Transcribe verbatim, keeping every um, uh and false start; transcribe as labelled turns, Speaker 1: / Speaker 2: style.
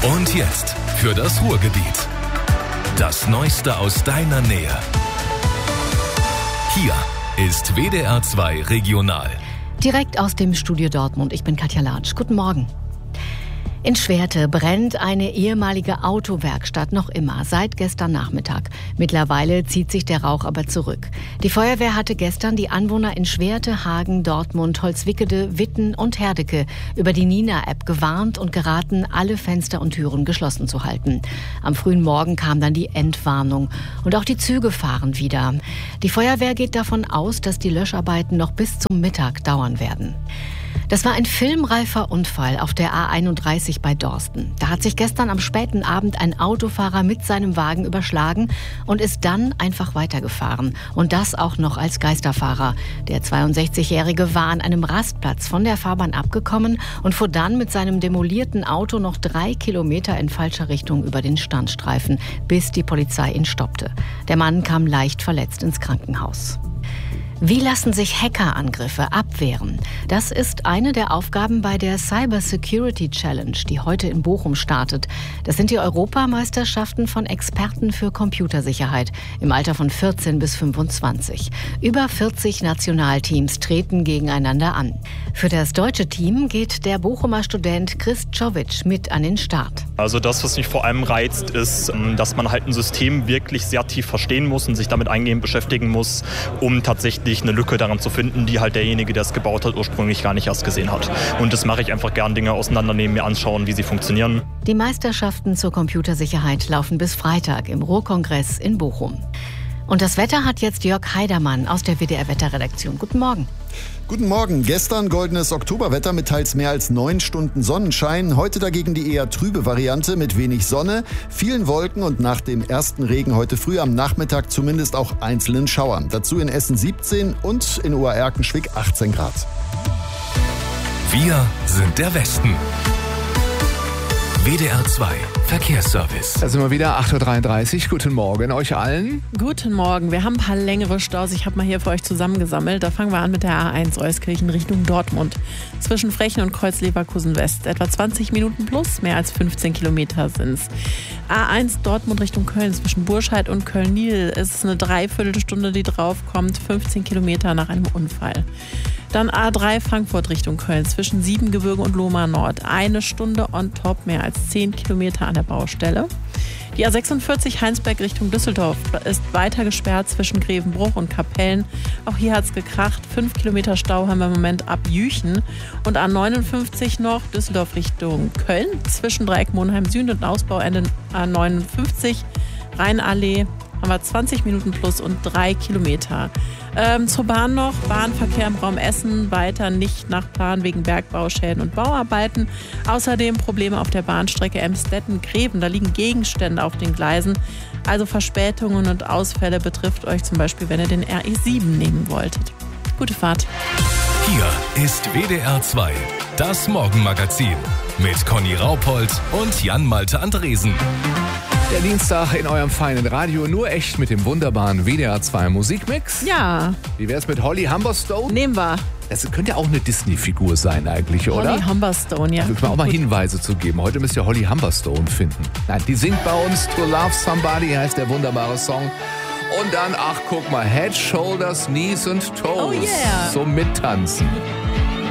Speaker 1: Und jetzt für das Ruhrgebiet. Das Neueste aus deiner Nähe. Hier ist W D R zwei Regional.
Speaker 2: Direkt aus dem Studio Dortmund. Ich bin Katja Latsch. Guten Morgen. In Schwerte brennt eine ehemalige Autowerkstatt noch immer, seit gestern Nachmittag. Mittlerweile zieht sich der Rauch aber zurück. Die Feuerwehr hatte gestern die Anwohner in Schwerte, Hagen, Dortmund, Holzwickede, Witten und Herdecke über die Nina-App gewarnt und geraten, alle Fenster und Türen geschlossen zu halten. Am frühen Morgen kam dann die Entwarnung und auch die Züge fahren wieder. Die Feuerwehr geht davon aus, dass die Löscharbeiten noch bis zum Mittag dauern werden. Das war ein filmreifer Unfall auf der A einunddreißig bei Dorsten. Da hat sich gestern am späten Abend ein Autofahrer mit seinem Wagen überschlagen und ist dann einfach weitergefahren. Und das auch noch als Geisterfahrer. Der zweiundsechzigjährige war an einem Rastplatz von der Fahrbahn abgekommen und fuhr dann mit seinem demolierten Auto noch drei Kilometer in falscher Richtung über den Standstreifen, bis die Polizei ihn stoppte. Der Mann kam leicht verletzt ins Krankenhaus. Wie lassen sich Hackerangriffe abwehren? Das ist eine der Aufgaben bei der Cyber Security Challenge, die heute in Bochum startet. Das sind die Europameisterschaften von Experten für Computersicherheit im Alter von vierzehn bis fünfundzwanzig. Über vierzig Nationalteams treten gegeneinander an. Für das deutsche Team geht der Bochumer Student Chris Czovic mit an den Start.
Speaker 3: Also das, was mich vor allem reizt, ist, dass man halt ein System wirklich sehr tief verstehen muss und sich damit eingehend beschäftigen muss, um tatsächlich eine Lücke daran zu finden, die halt derjenige, der es gebaut hat, ursprünglich gar nicht erst gesehen hat. Und das mache ich einfach gern, Dinge auseinandernehmen, mir anschauen, wie sie funktionieren.
Speaker 2: Die Meisterschaften zur Computersicherheit laufen bis Freitag im Ruhrkongress in Bochum. Und das Wetter hat jetzt Jörg Heidermann aus der W D R-Wetterredaktion. Guten Morgen.
Speaker 4: Guten Morgen. Gestern goldenes Oktoberwetter mit teils mehr als neun Stunden Sonnenschein. Heute dagegen die eher trübe Variante mit wenig Sonne, vielen Wolken und nach dem ersten Regen heute früh am Nachmittag zumindest auch einzelnen Schauern. Dazu in Essen siebzehn und in Obererkenschwick achtzehn Grad.
Speaker 1: Wir sind der Westen. W D R zwei Verkehrsservice.
Speaker 5: Da sind wir wieder, acht Uhr dreiunddreißig. Guten Morgen euch allen.
Speaker 6: Guten Morgen. Wir haben ein paar längere Staus. Ich habe mal hier für euch zusammengesammelt. Da fangen wir an mit der A eins Euskirchen Richtung Dortmund. Zwischen Frechen und Kreuz-Leverkusen West. Etwa zwanzig Minuten plus, mehr als fünfzehn Kilometer sind's. A eins Dortmund Richtung Köln. Zwischen Burscheid und Köln-Niel ist es eine Dreiviertelstunde, die draufkommt. fünfzehn Kilometer nach einem Unfall. Dann A drei Frankfurt Richtung Köln, zwischen Siebengebirge und Lohmar Nord. Eine Stunde on top, mehr als zehn Kilometer an der Baustelle. Die A sechsundvierzig Heinsberg Richtung Düsseldorf ist weiter gesperrt zwischen Grevenbruch und Kapellen. Auch hier hat es gekracht. Fünf Kilometer Stau haben wir im Moment ab Jüchen. Und A neunundfünfzig noch Düsseldorf Richtung Köln, zwischen Dreieck-Monheim Süd und Ausbauende A neunundfünfzig Rheinallee. Haben wir zwanzig Minuten plus und drei Kilometer. Ähm, zur Bahn noch. Bahnverkehr im Raum Essen weiter nicht nach Plan wegen Bergbauschäden und Bauarbeiten. Außerdem Probleme auf der Bahnstrecke Emstetten-Greven. Da liegen Gegenstände auf den Gleisen. Also Verspätungen und Ausfälle betrifft euch zum Beispiel, wenn ihr den R E sieben nehmen wolltet. Gute Fahrt.
Speaker 1: Hier ist W D R zwei, das Morgenmagazin mit Conny Raupold und Jan-Malte Andresen.
Speaker 5: Der Dienstag in eurem feinen Radio, nur echt mit dem wunderbaren W D R zwei Musikmix.
Speaker 6: Ja.
Speaker 5: Wie wär's mit Holly Humberstone?
Speaker 6: Nehmen wir.
Speaker 5: Das könnte ja auch eine Disney-Figur sein eigentlich, oder?
Speaker 6: Holly Humberstone, ja.
Speaker 5: Da müssen wir auch mal Hinweise zu geben. Heute müsst ihr Holly Humberstone finden. Nein, die singt bei uns To Love Somebody, heißt der wunderbare Song. Und dann, ach guck mal, Head, Shoulders, Knees und Toes.
Speaker 6: Oh yeah.
Speaker 5: So mittanzen.